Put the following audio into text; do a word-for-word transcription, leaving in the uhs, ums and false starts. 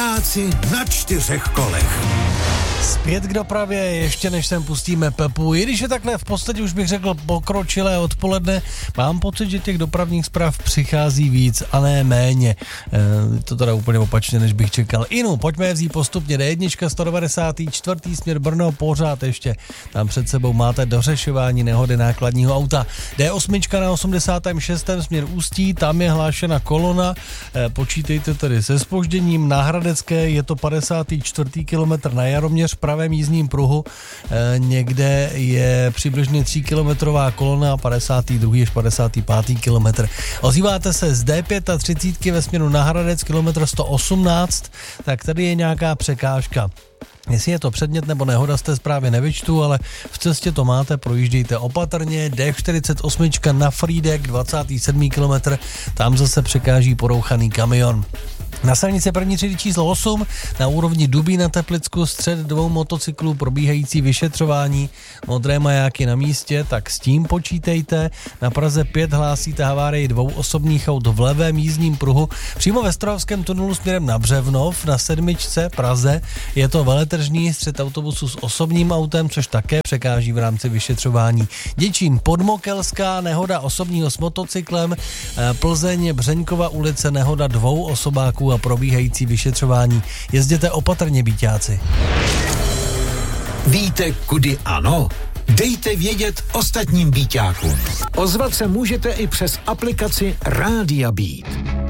Byťáci na čtyřech kolech. Zpět k dopravě, ještě než sem pustíme Pepu. I když je takhle v podstatě, už bych řekl, pokročilé odpoledne, mám pocit, že těch dopravních zpráv přichází víc a ne méně. E, to teda úplně opačně, než bych čekal. Inu, pojďme je vzít postupně. D jedna sto devadesát čtyři směr Brno, pořád ještě tam před sebou máte dořešování nehody nákladního auta. D osm na osmdesátém šestém směr Ústí, tam je hlášena kolona. E, počítejte tedy se zpožděním. Na Hradecké je to padesátý čtvrtý kilometr na Jaroměř v pravém jízdním pruhu, e, někde je přibližně tříkilometrová kolona, padesátý druhý až padesátý pátý kilometr. Ozýváte se z D třicet pět ve směru na Hradec, kilometr sto osmnáct, tak tady je nějaká překážka. Jestli je to předmět nebo nehoda, jste zprávě nevyčtu, ale v cestě to máte, projíždějte opatrně. D čtyřicet osm na Frýdek, dvacátý sedmý kilometr, tam zase překáží porouchaný kamion. Na silnici první třídy číslo osm na úrovni Dubí na Teplicku střed dvou motocyklů probíhající vyšetřování, modré majáky na místě, tak s tím počítejte. Na Praze pět hlásíte havárii dvou osobních aut v levém jízdním pruhu. Přímo ve Strahovském tunelu směrem na Břevnov na sedmičce Praze je to veletržní střed autobusu s osobním autem, což také překáží v rámci vyšetřování. Děčín Podmokelská nehoda osobního s motocyklem, Plzeň Břeňkova ulice nehoda dvou osobáků a probíhající vyšetřování. Jezděte opatrně, byťáci. Víte, kudy ano? Dejte vědět ostatním byťákům. Ozvat se můžete i přes aplikaci Rádia Beat.